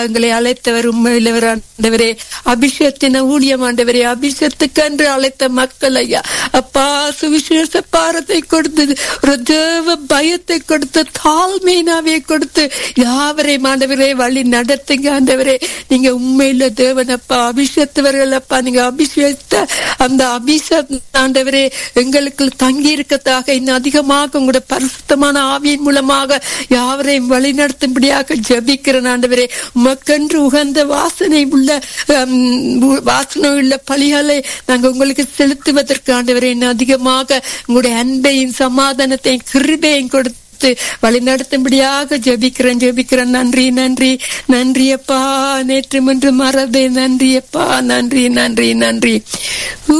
எங்களை அழைத்தவர் உண்மையிலவர் ஆண்டவரே. அபிஷேகத்தின ஊழியம் ஆண்டவரே, அபிஷேகத்துக்கென்று அழைத்த மக்கள் ஐயா அப்பா, சுவிசேஷ பாரத்தை கொடுத்து, ஒரு தேவ பயத்தை கொடுத்து, தாழ்மையினாவே கொடுத்து யாவரையும் ஆண்டவரே வழி நடத்துங்க ஆண்டவரே. நீங்க உண்மையில தேவன் அப்பா, அபிஷேகத்தவர்கள் அப்பா. நீங்க அபிஷேகத்த அந்த அபிஷேகம் ஆண்டவரே எங்களுக்கு தங்கி இருக்கத்தாக இன்னும் அதிகமாக உங்களுடைய பரிசுத்தமான ஆவியின் மூலமாக யாவரையும் வழி நடத்தும்படியாக ஜெபிக்கிறேன் ஆண்டவரே. உமக்கென்று உகந்த வாசனை உள்ள பலிகளை நாங்கள் உங்களுக்கு செலுத்துவதற்கு ஆண்டவரே இன்னும் அதிகமாக உங்களுடைய அன்பையும் சமாதானத்தையும் கிருபையும் கொடுத்து வழி நடத்தும்படியாக ஜெபிக்கிறேன். நன்றி நன்றி நன்றி அப்பா. நேற்று முன்று மறந்தே. நன்றி அப்பா. நன்றி நன்றி நன்றி.